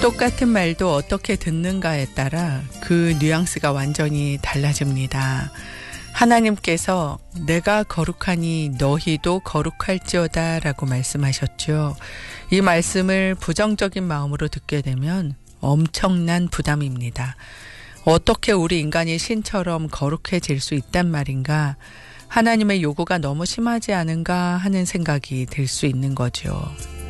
똑같은 말도 어떻게 듣는가에 따라 그 뉘앙스가 완전히 달라집니다. 하나님께서 내가 거룩하니 너희도 거룩할지어다 라고 말씀하셨죠. 이 말씀을 부정적인 마음으로 듣게 되면 엄청난 부담입니다. 어떻게 우리 인간이 신처럼 거룩해질 수 있단 말인가? 하나님의 요구가 너무 심하지 않은가 하는 생각이 들 수 있는 거죠.